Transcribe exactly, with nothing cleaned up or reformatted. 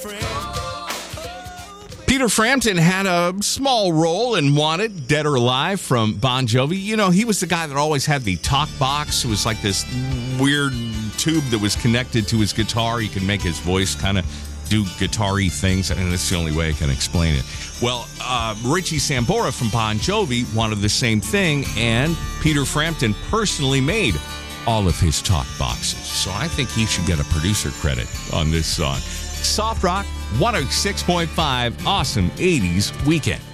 Peter Frampton had a small role in Wanted, Dead or Alive from Bon Jovi. You know, he was the guy that always had the talk box. It was like this weird tube that was connected to his guitar. He could make his voice kind of do guitar-y things, and that's the only way I can explain it. Well, uh, Richie Sambora from Bon Jovi wanted the same thing, and Peter Frampton personally made all of his talk boxes. So I think he should get a producer credit on this song. Soft Rock one oh six point five, awesome eighties weekend.